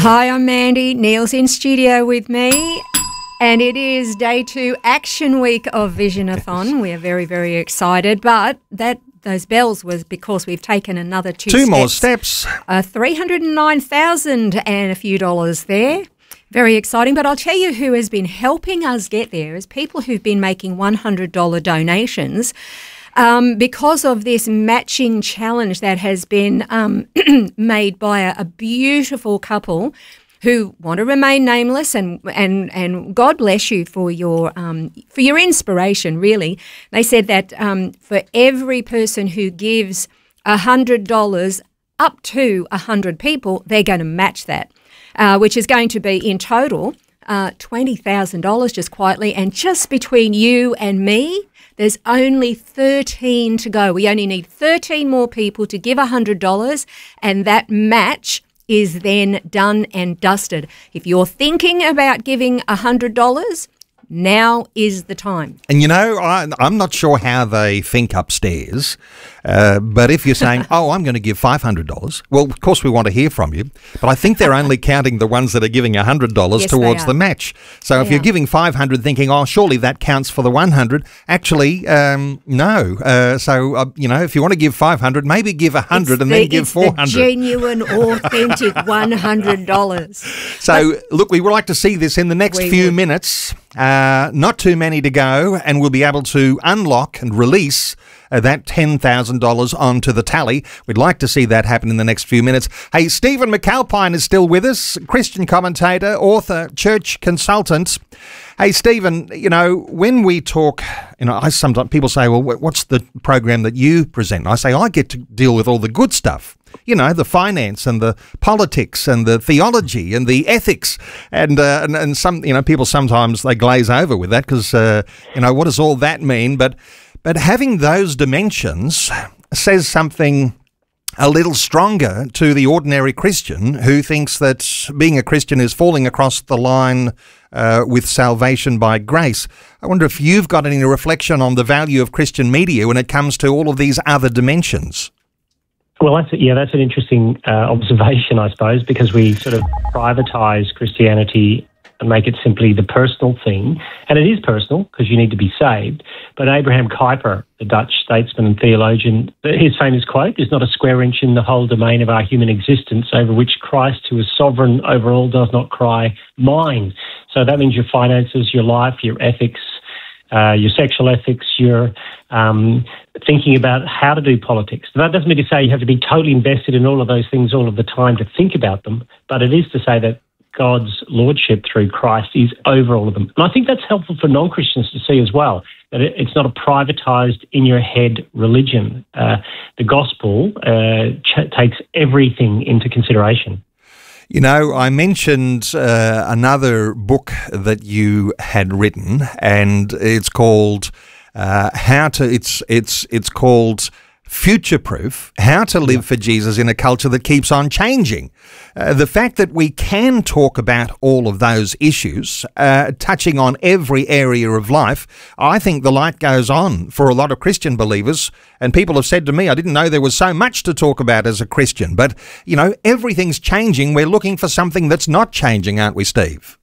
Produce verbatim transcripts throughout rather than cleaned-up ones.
Hi, I'm Mandy. Neil's in studio with me. And it is day two, Action Week of Visionathon. We are very, very excited. But that those bells was because we've taken another two, two steps. more steps. Uh, three hundred nine thousand dollars and a few dollars there. Very exciting. But I'll tell you who has been helping us get there is people who've been making one hundred dollars donations. Um, because of this matching challenge that has been um, made by a, a beautiful couple who want to remain nameless, and and and God bless you for your um, for your inspiration. Really, they said that um, for every person who gives a hundred dollars up to a hundred people, they're going to match that, uh, which is going to be in total uh, twenty thousand dollars just quietly, and just between you and me. There's only thirteen to go. We only need thirteen more people to give one hundred dollars, and that match is then done and dusted. If you're thinking about giving one hundred dollars, now is the time. And you know, I, I'm not sure how they think upstairs, uh, but if you're saying, oh, I'm going to give five hundred dollars, well, of course we want to hear from you, but I think they're only counting the ones that are giving one hundred dollars yes, towards the match. So they if you're are. giving five hundred dollars thinking, oh, surely that counts for the one hundred dollars, actually, um, no. Uh, so, uh, you know, if you want to give five hundred dollars, maybe give one hundred dollars and the, then give it's four hundred dollars. The genuine, authentic one hundred dollars. So, look, we would like to see this in the next We few would. minutes. Uh, not too many to go, and we'll be able to unlock and release uh, that ten thousand dollars onto the tally. We'd like to see that happen in the next few minutes. Hey, Stephen McAlpine is still with us, Christian commentator, author, church consultant. Hey, Stephen, you know, when we talk, you know, I sometimes people say, well, what's the program that you present? And I say, I get to deal with all the good stuff. You know, the finance and the politics and the theology and the ethics. And, uh, and, and some, you know, people sometimes they glaze over with that because, uh, you know, what does all that mean? But, but having those dimensions says something a little stronger to the ordinary Christian who thinks that being a Christian is falling across the line uh, with salvation by grace. I wonder if you've got any reflection on the value of Christian media when it comes to all of these other dimensions. Well, that's, yeah, that's an interesting uh, observation, I suppose, because we sort of privatise Christianity and make it simply the personal thing. And it is personal because you need to be saved. But Abraham Kuyper, the Dutch statesman and theologian, his famous quote, "There's not a square inch in the whole domain of our human existence over which Christ, who is sovereign over all, does not cry, mine." So that means your finances, your life, your ethics, Uh, your sexual ethics, your um, thinking about how to do politics. That doesn't mean to say you have to be totally invested in all of those things all of the time to think about them, but it is to say that God's lordship through Christ is over all of them. And I think that's helpful for non-Christians to see as well, that it, it's not a privatised, in-your-head religion. Uh, the gospel uh, ch- takes everything into consideration. You know, I mentioned uh, another book that you had written, and it's called uh, "How to." It's it's it's called Future Proof: How to Live for Jesus in a Culture That Keeps on Changing. Uh, the fact that we can talk about all of those issues, uh, touching on every area of life, I think the light goes on for a lot of Christian believers. And people have said to me, I didn't know there was so much to talk about as a Christian. But, you know, everything's changing. We're looking for something that's not changing, aren't we, Steve?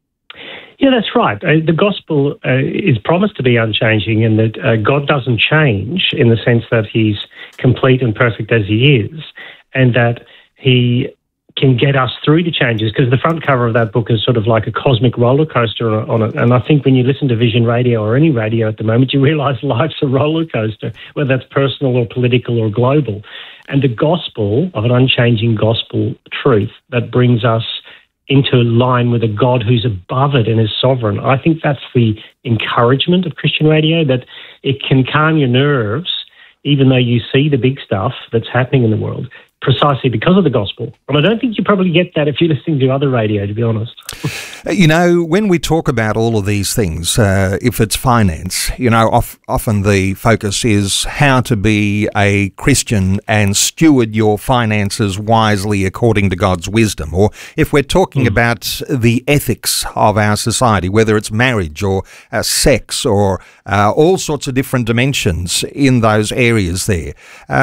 Yeah, that's right. Uh, the gospel uh, is promised to be unchanging, and that uh, God doesn't change in the sense that he's complete and perfect as he is, and that he can get us through the changes, because the front cover of that book is sort of like a cosmic roller coaster on it. And I think when you listen to Vision Radio or any radio at the moment, you realise life's a roller coaster, whether that's personal or political or global. And the gospel of an unchanging gospel truth that brings us into line with a God who's above it and is sovereign. I think that's the encouragement of Christian radio, that it can calm your nerves even though you see the big stuff that's happening in the world, precisely because of the gospel. And I don't think you probably get that if you're listening to other radio, to be honest. You know, when we talk about all of these things, uh, if it's finance, you know, of, often the focus is how to be a Christian and steward your finances wisely according to God's wisdom. Or if we're talking mm. about the ethics of our society, whether it's marriage or uh, sex or uh, all sorts of different dimensions in those areas there. Um,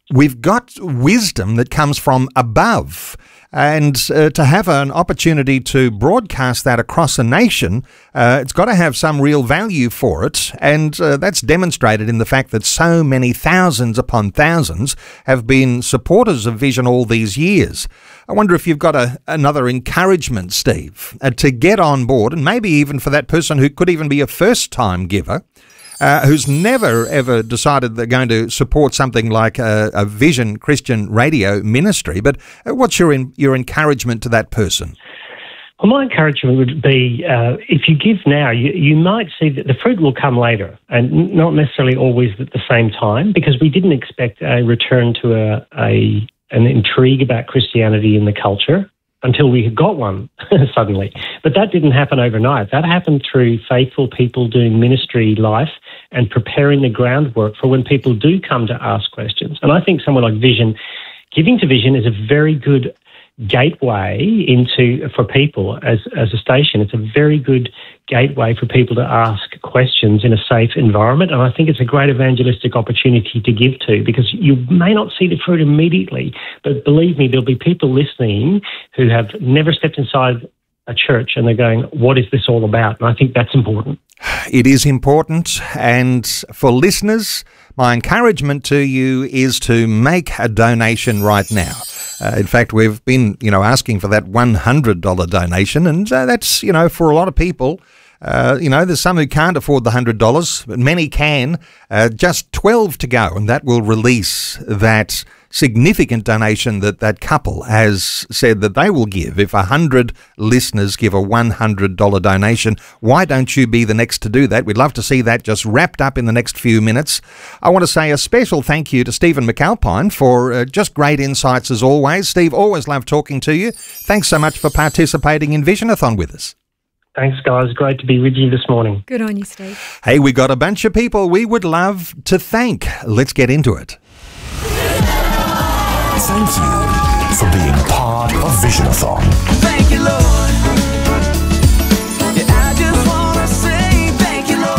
we've got wisdom that comes from above. And uh, to have an opportunity to broadcast that across a nation, uh, it's got to have some real value for it. And uh, that's demonstrated in the fact that so many thousands upon thousands have been supporters of Vision all these years. I wonder if you've got a, another encouragement, Steve, uh, to get on board, and maybe even for that person who could even be a first-time giver, Uh, who's never, ever decided they're going to support something like a, a Vision Christian radio ministry. But uh, what's your in, your encouragement to that person? Well, my encouragement would be uh, if you give now, you, you might see that the fruit will come later, and not necessarily always at the same time, because we didn't expect a return to a, a an intrigue about Christianity in the culture until we got one suddenly. But that didn't happen overnight. That happened through faithful people doing ministry life and preparing the groundwork for when people do come to ask questions. And I think someone like Vision, giving to Vision is a very good gateway into for people as, as a station. It's a very good gateway for people to ask questions in a safe environment. And I think it's a great evangelistic opportunity to give to, because you may not see the fruit immediately, but believe me, there'll be people listening who have never stepped inside a church and they're going, what is this all about? And I think that's important. It is important. And for listeners, my encouragement to you is to make a donation right now. Uh, in fact, we've been, you know, asking for that one hundred dollars donation, and uh, that's, you know, for a lot of people. Uh, you know, there's some who can't afford the one hundred dollars, but many can. Uh, just twelve to go, and that will release that significant donation that that couple has said that they will give. If one hundred listeners give a one hundred dollars donation, why don't you be the next to do that? We'd love to see that just wrapped up in the next few minutes. I want to say a special thank you to Stephen McAlpine for uh, just great insights as always. Steve, always love talking to you. Thanks so much for participating in Visionathon with us. Thanks, guys. Great to be with you this morning. Good on you, Steve. Hey, we got a bunch of people we would love to thank. Let's get into it. Thank you for being part of Visionathon. Thank you, Lord. Yeah, I just want to say thank you,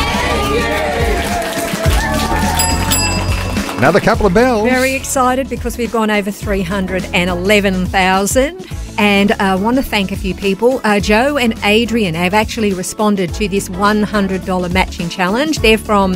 Lord. Another couple of bells. Very excited because we've gone over three hundred eleven thousand. And I uh, want to thank a few people. Uh, Joe and Adrian have actually responded to this one hundred dollars matching challenge. They're from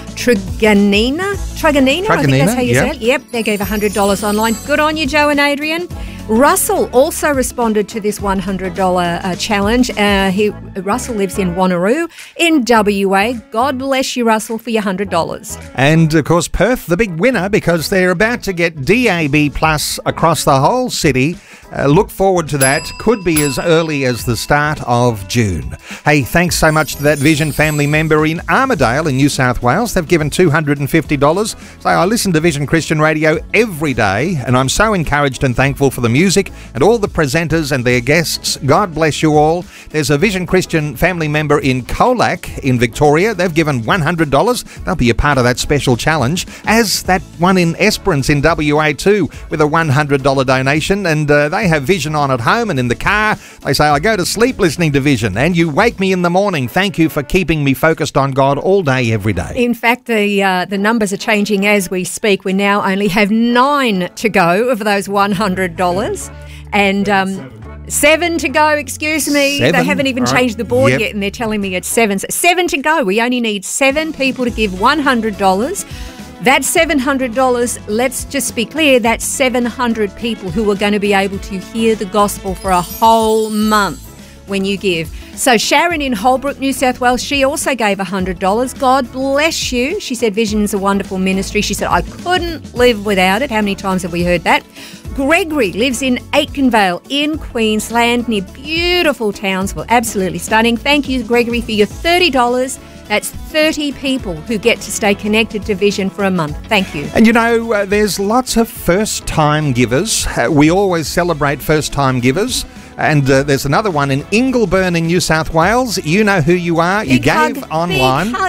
Truganina? Truganina? I think that's how you yep. say it. Yep, they gave one hundred dollars online. Good on you, Joe and Adrian. Russell also responded to this one hundred dollars uh, challenge. Uh, he Russell lives in Wanneroo in W A. God bless you, Russell, for your one hundred dollars. And, of course, Perth, the big winner, because they're about to get D A B plus across the whole city. Uh, look forward to that. Could be as early as the start of June. Hey, thanks so much to that Vision family member in Armidale in New South Wales. They've given two hundred fifty dollars. So I listen to Vision Christian Radio every day, and I'm so encouraged and thankful for the music and all the presenters and their guests. God bless you all. There's a Vision Christian family member in Colac in Victoria. They've given one hundred dollars. They'll be a part of that special challenge, as that one in Esperance in W A too, with a one hundred dollars donation. And uh, they have Vision on at home and in the car. They say, I go to sleep listening to Vision, and you wake me in the morning. Thank you for keeping me focused on God all day, every day. In fact, the uh, the numbers are changing as we speak. We now only have nine to go of those one hundred dollars. And um, seven to go, excuse me. Seven? They haven't even All right. changed the board Yep. yet, and they're telling me it's seven. So seven to go. We only need seven people to give one hundred dollars. That's seven hundred dollars. Let's just be clear, that's seven hundred people who are going to be able to hear the gospel for a whole month when you give. So Sharon in Holbrook, New South Wales, she also gave one hundred dollars. God bless you. She said Vision is a wonderful ministry. She said, I couldn't live without it. How many times have we heard that? Gregory lives in Aikenvale in Queensland, near beautiful Townsville. Absolutely stunning. Thank you, Gregory, for your thirty dollars. That's thirty people who get to stay connected to Vision for a month. Thank you. And you know, uh, there's lots of first-time givers. Uh, we always celebrate first-time givers. And uh, there's another one in Ingleburn in New South Wales. You know who you are. You Big gave hug. online. Big hug.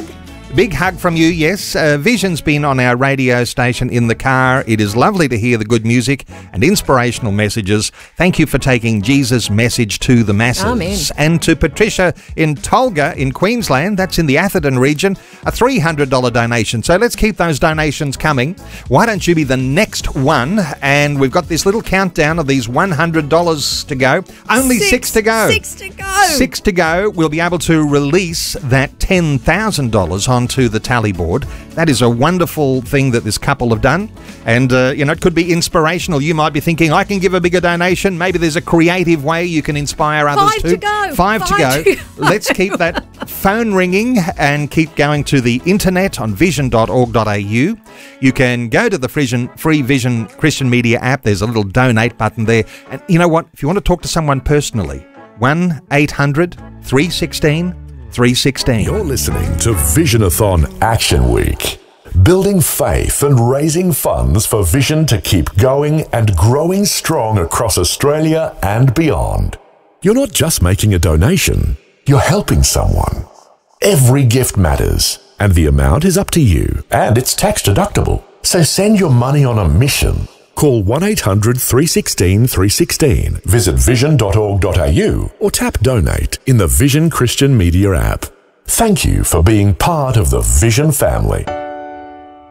Big hug from you, yes. Uh, Vision's been on our radio station in the car. It is lovely to hear the good music and inspirational messages. Thank you for taking Jesus' message to the masses. Amen. And to Patricia in Tolga in Queensland, that's in the Atherton region, a three hundred dollars donation. So let's keep those donations coming. Why don't you be the next one? And we've got this little countdown of these one hundred dollars to go. Only six, six to go. Six to go. Six to go. We'll be able to release that ten thousand dollars onto the tally board. That is a wonderful thing that this couple have done. And, uh, you know, it could be inspirational. You might be thinking, I can give a bigger donation. Maybe there's a creative way you can inspire others Five too. to go. Five, Five to go. to go. Let's keep that phone ringing and keep going to the internet on vision dot org dot a u. You can go to the Vision, free Vision Christian Media app. There's a little donate button there. And you know what? If you want to talk to someone personally, one eight hundred three one six three one six. You're listening to Visionathon Action Week. Building faith and raising funds for Vision to keep going and growing strong across Australia and beyond. You're not just making a donation, you're helping someone. Every gift matters, and the amount is up to you, and it's tax deductible. So send your money on a mission. Call one eight hundred three one six three one six, visit vision dot org dot a u or tap donate in the Vision Christian Media app. Thank you for being part of the Vision family.